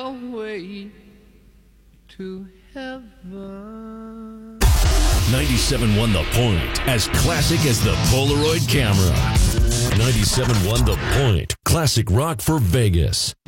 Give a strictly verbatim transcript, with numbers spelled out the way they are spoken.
away to heaven. ninety-seven point one The Point, as classic as the Polaroid camera. ninety-seven point one The Point, classic rock for Vegas.